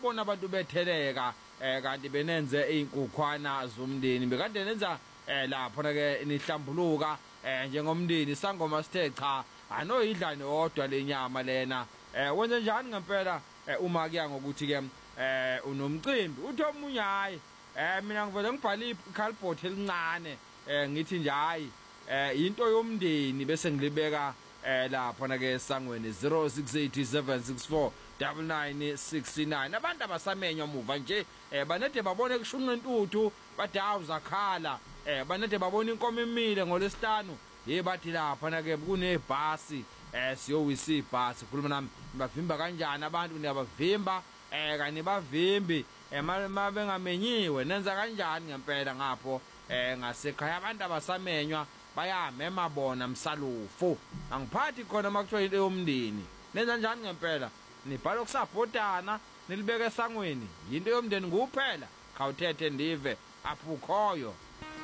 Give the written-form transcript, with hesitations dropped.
ngabona abantu betheleka kanti benenze inkukwana zomndeni bekade nenza lapho na ke nihlambuluka njengomndeni sangoma sithe cha anoyidlane odwa lenyama lena wenze njani ngempela uma kuya ngokuthi ke unomcimbi uthi omunye hayi mina ngivele ngibhale ikhalibhot elincane ngithi nje hayi into yomndeni bese ngilibeka lapho na ke sangweni 0687649969 abantu abasamenywa muva nje banede babone kushunqa intuthu bathi hawu zakhala banede babona inkomo emile ngolesihlanu bathi lapha na ke kunebhasi siyowisa ibhasi khuluma nami bavimba kanjani abantu niyabavimba kanye bavimbi mabengamenyiwe nenza kanjani ngempela ngapho ngasekhaya abantu abasamenywa bayamema bona msalufu angiphathi khona makuthiwa into yomndeni nenza njani ngempela nibhala ukusapotana nilibeke esangweni into yomndeni kuphela khawuthethe ndive apho ukhoyo